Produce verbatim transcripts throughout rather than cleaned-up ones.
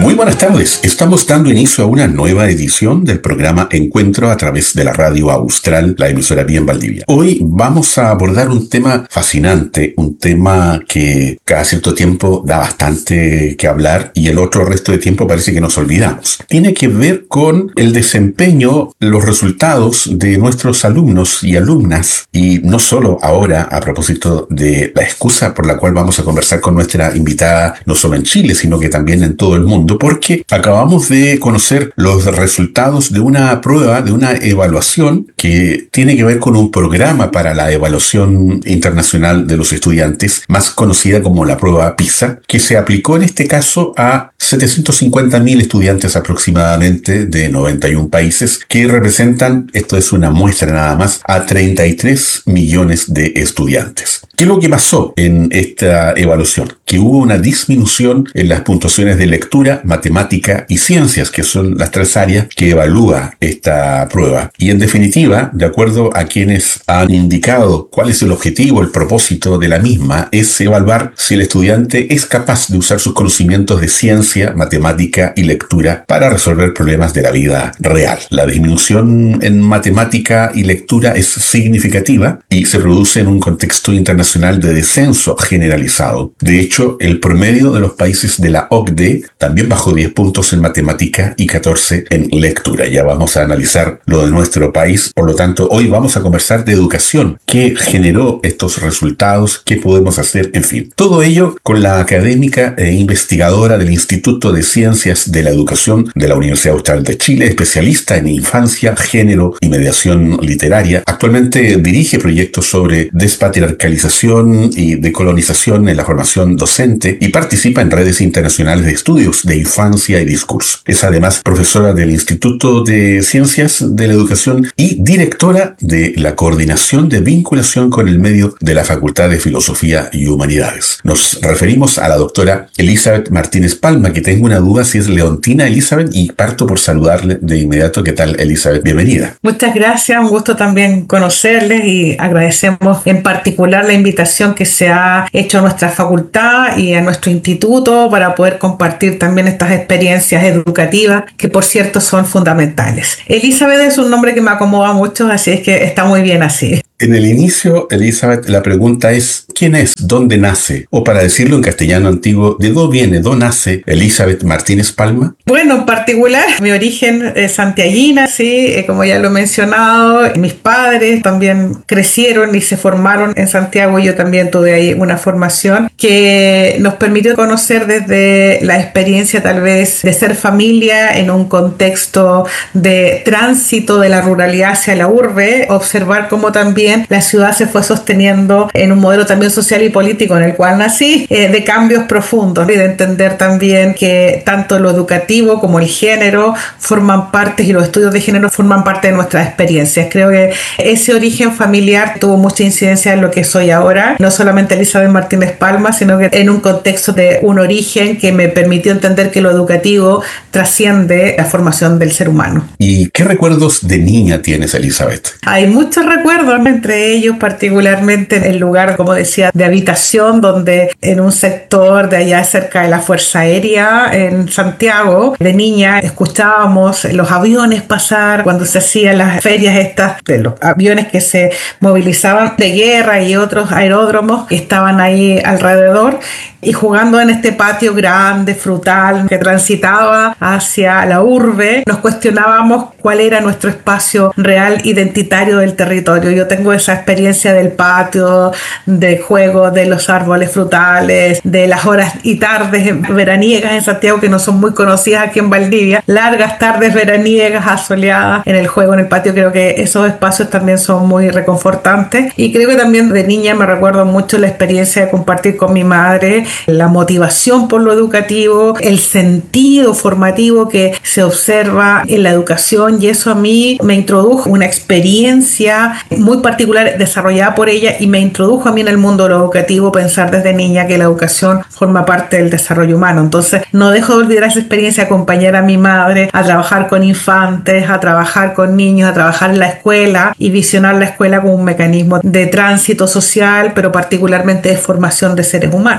Muy buenas tardes. Estamos dando inicio a una nueva edición del programa Encuentro a través de la radio Austral, la emisora Bien Valdivia. Hoy vamos a abordar un tema fascinante, un tema que cada cierto tiempo da bastante que hablar y el otro resto de tiempo parece que nos olvidamos. Tiene que ver con el desempeño, los resultados de nuestros alumnos y alumnas, y no solo ahora a propósito de la excusa por la cual vamos a conversar con nuestra invitada, no solo en Chile, sino que también en todo el mundo, porque acabamos de conocer los resultados de una prueba, de una evaluación que tiene que ver con un programa para la evaluación internacional de los estudiantes, más conocida como la prueba PISA, que se aplicó en este caso a setecientos cincuenta mil estudiantes aproximadamente de noventa y un países, que representan, esto es una muestra nada más, a treinta y tres millones de estudiantes. ¿Qué es lo que pasó en esta evaluación? Que hubo una disminución en las puntuaciones de lectura, matemática y ciencias, que son las tres áreas que evalúa esta prueba. Y en definitiva, de acuerdo a quienes han indicado cuál es el objetivo, el propósito de la misma, es evaluar si el estudiante es capaz de usar sus conocimientos de ciencia, matemática y lectura para resolver problemas de la vida real. La disminución en matemática y lectura es significativa y se produce en un contexto internacional de descenso generalizado. De hecho, el promedio de los países de la O C D E también bajó diez puntos en matemática y catorce en lectura. Ya vamos a analizar lo de nuestro país. Por lo tanto, hoy vamos a conversar de educación. ¿Qué generó estos resultados? ¿Qué podemos hacer? En fin, todo ello con la académica e investigadora del Instituto de Ciencias de la Educación de la Universidad Austral de Chile, especialista en infancia, género y mediación literaria. Actualmente dirige proyectos sobre despatriarcalización y decolonización en la formación docente y participa en redes internacionales de estudios de infancia y discurso. Es además profesora del Instituto de Ciencias de la Educación y directora de la Coordinación de Vinculación con el Medio de la Facultad de Filosofía y Humanidades. Nos referimos a la doctora Elizabeth Martínez Palma, que tengo una duda si es Leontina Elizabeth, y parto por saludarle de inmediato. ¿Qué tal, Elizabeth? Bienvenida. Muchas gracias, un gusto también conocerles y agradecemos en particular la invitación que se ha hecho a nuestra facultad y a nuestro instituto para poder compartir también estas experiencias educativas que, por cierto, son fundamentales. Elizabeth es un nombre que me acomoda mucho, así es que está muy bien así. En el inicio, Elizabeth, la pregunta es, ¿quién es? ¿Dónde nace? O para decirlo en castellano antiguo, ¿de dónde viene, dónde nace Elizabeth Martínez Palma? Bueno, en particular, mi origen es santiaguina, sí, como ya lo he mencionado. Mis padres también crecieron y se formaron en Santiago. Yo también tuve ahí una formación que nos permitió conocer desde la experiencia tal vez de ser familia en un contexto de tránsito de la ruralidad hacia la urbe, observar cómo también la ciudad se fue sosteniendo en un modelo también social y político en el cual nací, eh, de cambios profundos y de entender también que tanto lo educativo como el género forman parte y los estudios de género forman parte de nuestras experiencias. Creo que ese origen familiar tuvo mucha incidencia en lo que soy ahora, no solamente Elizabeth Martínez Palma, sino que en un contexto de un origen que me permitió entender que lo educativo trasciende la formación del ser humano. ¿Y qué recuerdos de niña tienes, Elizabeth? Hay muchos recuerdos, entre ellos particularmente en el lugar, como decía, de habitación, donde en un sector de allá cerca de la Fuerza Aérea en Santiago, de niña escuchábamos los aviones pasar cuando se hacían las ferias estas de los aviones que se movilizaban de guerra y otros aeródromos que estaban ahí alrededor, y jugando en este patio grande, frutal, que transitaba hacia la urbe, nos cuestionábamos cuál era nuestro espacio real identitario del territorio. Yo tengo esa experiencia del patio, de juego de los árboles frutales, de las horas y tardes veraniegas en Santiago, que no son muy conocidas aquí en Valdivia, largas tardes veraniegas asoleadas en el juego, en el patio. Creo que esos espacios también son muy reconfortantes, y creo que también de niña me recuerdo mucho la experiencia de compartir con mi madre la motivación por lo educativo, el sentido formativo que se observa en la educación, y eso a mí me introdujo una experiencia muy particular desarrollada por ella y me introdujo a mí en el mundo de lo educativo, pensar desde niña que la educación forma parte del desarrollo humano. Entonces no dejo de olvidar esa experiencia, acompañar a mi madre a trabajar con infantes, a trabajar con niños, a trabajar en la escuela y visionar la escuela como un mecanismo de tránsito social, pero particularmente de formación de seres humanos. Pero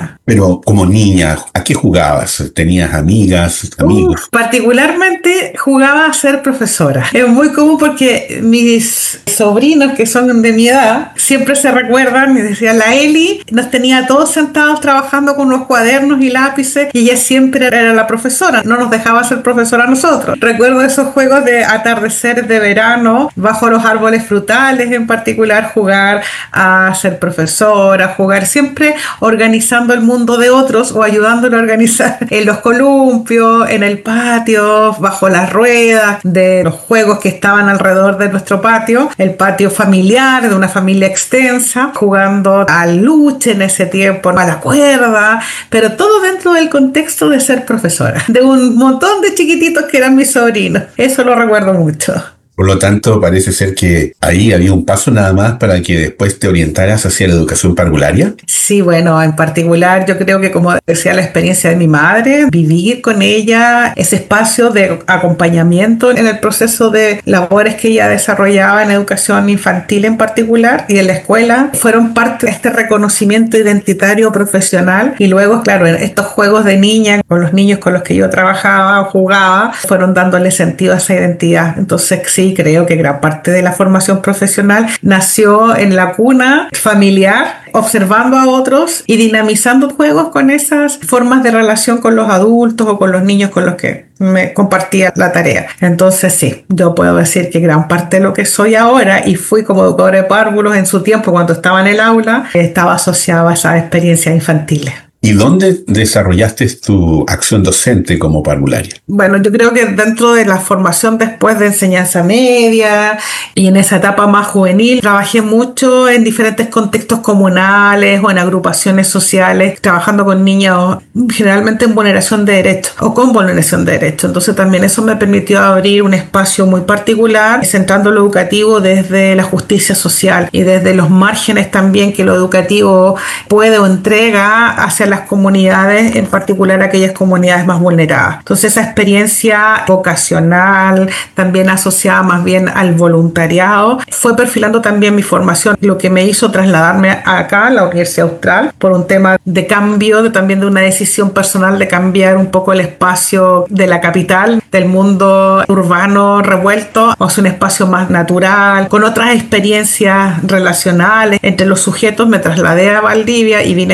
colegio como niña? ¿A qué jugabas? ¿Tenías amigas, amigos? Uh, particularmente jugaba a ser profesora. Es muy común porque mis sobrinos, que son de mi edad, siempre se recuerdan, me decían, la Eli nos tenía todos sentados trabajando con unos cuadernos y lápices y ella siempre era la profesora, no nos dejaba ser profesora a nosotros. Recuerdo esos juegos de atardeceres de verano bajo los árboles frutales, en particular jugar a ser profesora, jugar siempre organizando el mundo de otros o ayudándolo a organizar en los columpios, en el patio, bajo las ruedas de los juegos que estaban alrededor de nuestro patio, el patio familiar de una familia extensa, jugando al luche en ese tiempo, a la cuerda, pero todo dentro del contexto de ser profesora, de un montón de chiquititos que eran mis sobrinos. Eso lo recuerdo mucho. Por lo tanto, parece ser que ahí había un paso nada más para que después te orientaras hacia la educación parvularia. Sí, bueno, en particular yo creo que, como decía, la experiencia de mi madre, vivir con ella ese espacio de acompañamiento en el proceso de labores que ella desarrollaba en educación infantil en particular y en la escuela, fueron parte de este reconocimiento identitario profesional. Y luego, claro, en estos juegos de niña con los niños con los que yo trabajaba o jugaba, fueron dándole sentido a esa identidad. Entonces, sí, creo que gran parte de la formación profesional nació en la cuna familiar, observando a otros y dinamizando juegos con esas formas de relación con los adultos o con los niños con los que me compartía la tarea. Entonces sí, yo puedo decir que gran parte de lo que soy ahora y fui como educadora de párvulos en su tiempo cuando estaba en el aula, estaba asociada a esas experiencias infantiles. ¿Y dónde desarrollaste tu acción docente como parvularia? Bueno, yo creo que dentro de la formación después de enseñanza media y en esa etapa más juvenil, trabajé mucho en diferentes contextos comunales o en agrupaciones sociales, trabajando con niños generalmente en vulneración de derechos o con vulneración de derechos. Entonces también eso me permitió abrir un espacio muy particular, centrando lo educativo desde la justicia social y desde los márgenes también que lo educativo puede o entrega hacia la las comunidades, en particular aquellas comunidades más vulneradas. Entonces esa experiencia vocacional, también asociada más bien al voluntariado, fue perfilando también mi formación, lo que me hizo trasladarme acá a la Universidad Austral por un tema de cambio, de, también de una decisión personal de cambiar un poco el espacio de la capital, del mundo urbano revuelto, hacia un espacio más natural, con otras experiencias relacionales entre los sujetos. Me trasladé a Valdivia y vine